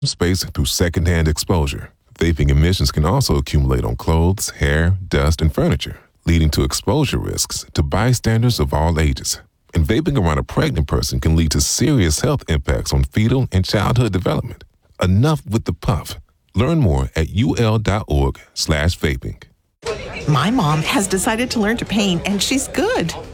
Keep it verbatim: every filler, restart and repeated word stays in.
space through secondhand exposure. Vaping emissions can also accumulate on clothes, hair, dust, and furniture, leading to exposure risks to bystanders of all ages. And vaping around a pregnant person can lead to serious health impacts on fetal and childhood development. Enough with the puff. Learn more at ul.org slash vaping. My mom has decided to learn to paint, and she's good.